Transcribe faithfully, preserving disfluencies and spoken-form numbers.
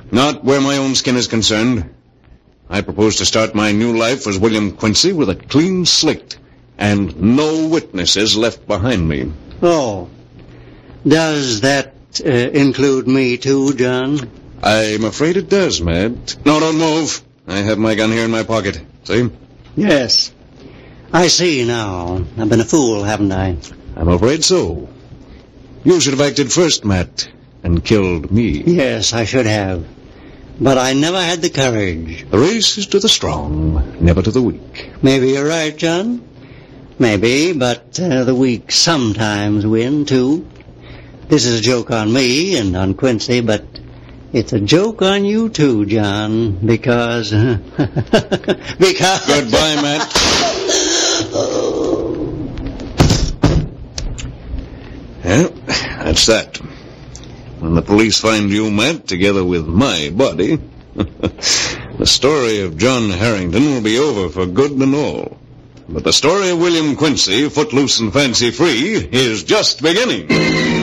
Not where my own skin is concerned. I propose to start my new life as William Quincy with a clean slate and no witnesses left behind me. Oh. Does that uh, include me too, John? I'm afraid it does, Matt. No, don't move. I have my gun here in my pocket. See? Yes. I see now. I've been a fool, haven't I? I'm afraid so. You should have acted first, Matt, and killed me. Yes, I should have. But I never had the courage. The race is to the strong, never to the weak. Maybe you're right, John. Maybe, but uh, the weak sometimes win, too. This is a joke on me and on Quincy, but it's a joke on you, too, John, because... Uh, because... Goodbye, Matt. Yeah, that's that. When the police find you, Matt, together with my body, the story of John Harrington will be over for good and all. But the story of William Quincy, footloose and fancy-free, is just beginning.